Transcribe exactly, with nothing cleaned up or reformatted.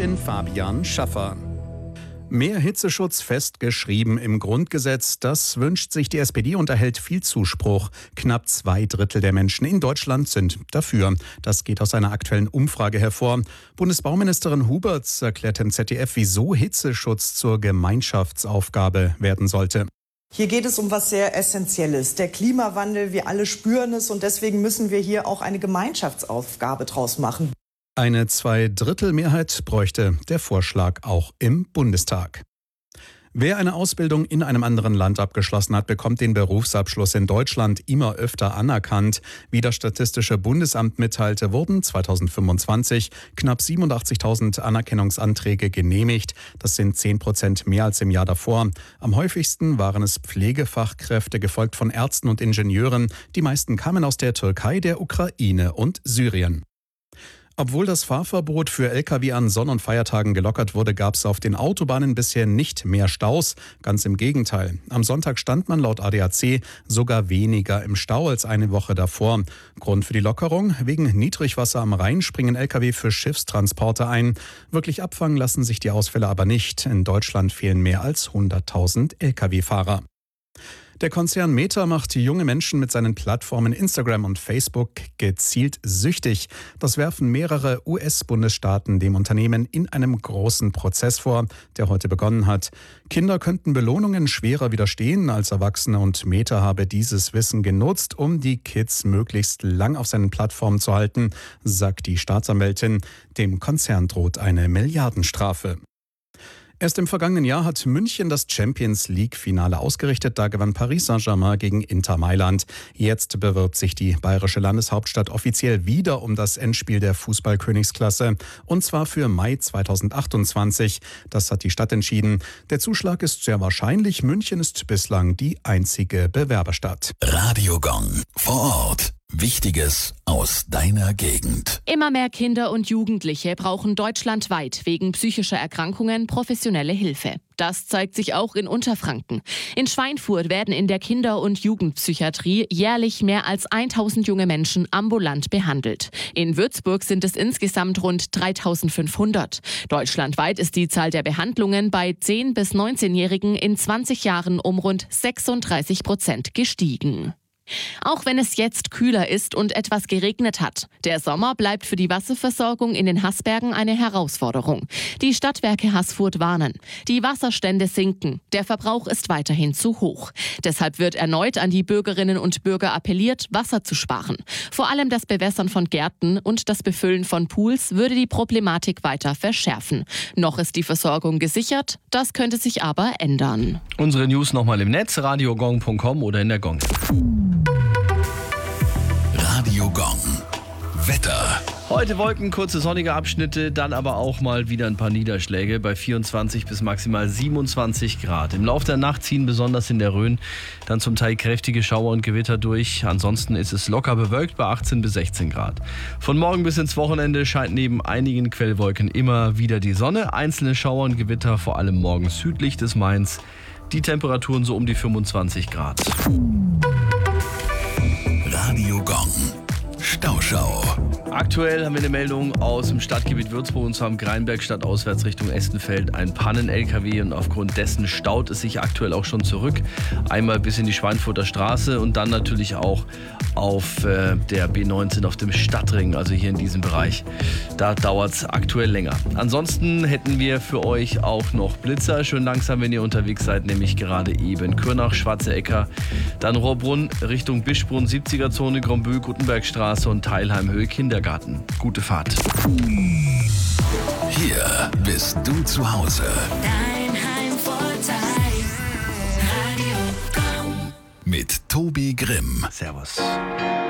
bin Fabian Schaffer. Mehr Hitzeschutz festgeschrieben im Grundgesetz, das wünscht sich die S P D und erhält viel Zuspruch. Knapp zwei Drittel der Menschen in Deutschland sind dafür. Das geht aus einer aktuellen Umfrage hervor. Bundesbauministerin Huberts erklärt im Z D F, wieso Hitzeschutz zur Gemeinschaftsaufgabe werden sollte. Hier geht es um was sehr Essentielles. Der Klimawandel, wir alle spüren es und deswegen müssen wir hier auch eine Gemeinschaftsaufgabe draus machen. Eine Zweidrittelmehrheit bräuchte der Vorschlag auch im Bundestag. Wer eine Ausbildung in einem anderen Land abgeschlossen hat, bekommt den Berufsabschluss in Deutschland immer öfter anerkannt. Wie das Statistische Bundesamt mitteilte, wurden zweitausendfünfundzwanzig knapp siebenundachtzigtausend Anerkennungsanträge genehmigt. Das sind zehn Prozent mehr als im Jahr davor. Am häufigsten waren es Pflegefachkräfte, gefolgt von Ärzten und Ingenieuren. Die meisten kamen aus der Türkei, der Ukraine und Syrien. Obwohl das Fahrverbot für L K W an Sonn- und Feiertagen gelockert wurde, gab es auf den Autobahnen bisher nicht mehr Staus. Ganz im Gegenteil. Am Sonntag stand man laut A D A C sogar weniger im Stau als eine Woche davor. Grund für die Lockerung: wegen Niedrigwasser am Rhein springen L K W für Schiffstransporte ein. Wirklich abfangen lassen sich die Ausfälle aber nicht. In Deutschland fehlen mehr als hunderttausend L K W-Fahrer. Der Konzern Meta macht junge Menschen mit seinen Plattformen Instagram und Facebook gezielt süchtig. Das werfen mehrere U S-Bundesstaaten dem Unternehmen in einem großen Prozess vor, der heute begonnen hat. Kinder könnten Belohnungen schwerer widerstehen als Erwachsene und Meta habe dieses Wissen genutzt, um die Kids möglichst lang auf seinen Plattformen zu halten, sagt die Staatsanwältin. Dem Konzern droht eine Milliardenstrafe. Erst im vergangenen Jahr hat München das Champions-League-Finale ausgerichtet. Da gewann Paris Saint-Germain gegen Inter Mailand. Jetzt bewirbt sich die bayerische Landeshauptstadt offiziell wieder um das Endspiel der Fußballkönigsklasse. Und zwar für Mai zweitausendachtundzwanzig. Das hat die Stadt entschieden. Der Zuschlag ist sehr wahrscheinlich. München ist bislang die einzige Bewerberstadt. Radio Gong. Vor Ort. Wichtiges aus deiner Gegend. Immer mehr Kinder und Jugendliche brauchen deutschlandweit wegen psychischer Erkrankungen professionelle Hilfe. Das zeigt sich auch in Unterfranken. In Schweinfurt werden in der Kinder- und Jugendpsychiatrie jährlich mehr als tausend junge Menschen ambulant behandelt. In Würzburg sind es insgesamt rund dreitausendfünfhundert. Deutschlandweit ist die Zahl der Behandlungen bei zehn- bis neunzehnjährigen in zwanzig Jahren um rund sechsunddreißig Prozent gestiegen. Auch wenn es jetzt kühler ist und etwas geregnet hat. Der Sommer bleibt für die Wasserversorgung in den Haßbergen eine Herausforderung. Die Stadtwerke Haßfurt warnen. Die Wasserstände sinken. Der Verbrauch ist weiterhin zu hoch. Deshalb wird erneut an die Bürgerinnen und Bürger appelliert, Wasser zu sparen. Vor allem das Bewässern von Gärten und das Befüllen von Pools würde die Problematik weiter verschärfen. Noch ist die Versorgung gesichert, das könnte sich aber ändern. Unsere News nochmal im Netz, radiogong punkt com oder in der Gong. Radio Gong. Wetter. Heute Wolken, kurze sonnige Abschnitte, dann aber auch mal wieder ein paar Niederschläge bei vierundzwanzig bis maximal siebenundzwanzig Grad. Im Laufe der Nacht ziehen besonders in der Rhön dann zum Teil kräftige Schauer und Gewitter durch. Ansonsten ist es locker bewölkt bei achtzehn bis sechzehn Grad. Von morgen bis ins Wochenende scheint neben einigen Quellwolken immer wieder die Sonne. Einzelne Schauer und Gewitter, vor allem morgens südlich des Mains. Die Temperaturen so um die fünfundzwanzig Grad. Radio Gong. Stauschau. Aktuell haben wir eine Meldung aus dem Stadtgebiet Würzburg, und zwar am Greinberg stadtauswärts Richtung Estenfeld. Ein Pannen-L K W, und aufgrund dessen staut es sich aktuell auch schon zurück. Einmal bis in die Schweinfurter Straße und dann natürlich auch auf äh, der B neunzehn auf dem Stadtring, also hier in diesem Bereich. Da dauert es aktuell länger. Ansonsten hätten wir für euch auch noch Blitzer. Schön langsam, wenn ihr unterwegs seid, nämlich gerade eben Kürnach, Schwarze Äcker, dann Rohrbrunn Richtung Bischbrunn, siebziger-Zone, Grombühl, Gutenbergstraße und Teilheim-Höhe Kindergarten. Gute Fahrt. Hier bist du zu Hause. Dein Heimvorteil. Radio Gong. Mit Tobi Grimm. Servus.